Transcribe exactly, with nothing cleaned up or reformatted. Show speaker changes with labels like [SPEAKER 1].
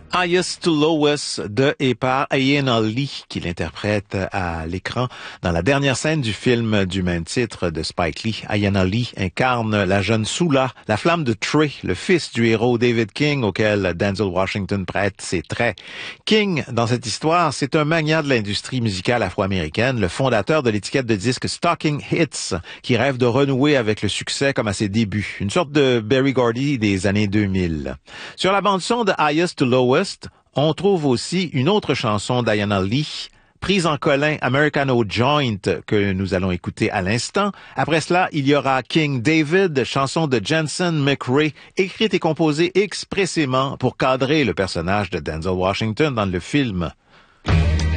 [SPEAKER 1] Highest to Lowest de et par Ayanna Lee, qui l'interprète à l'écran dans la dernière scène du film du même titre de Spike Lee. Ayanna Lee incarne la jeune Sula, la flamme de Trey, le fils du héros David King auquel Denzel Washington prête ses traits. King, dans cette histoire, c'est un magnat de l'industrie musicale afro-américaine, le fondateur de l'étiquette de disques Stocking Hits, qui rêve de renouer avec le succès comme à ses débuts. Une sorte de Berry Gordy des années deux mille. Sur la bande-son de Highest to Lowest, on trouve aussi une autre chanson d'Ayanna Lee, prise en colin Americano Joint, que nous allons écouter à l'instant. Après cela, il y aura King David, chanson de Jensen McRae, écrite et composée expressément pour cadrer le personnage de Denzel Washington dans le film.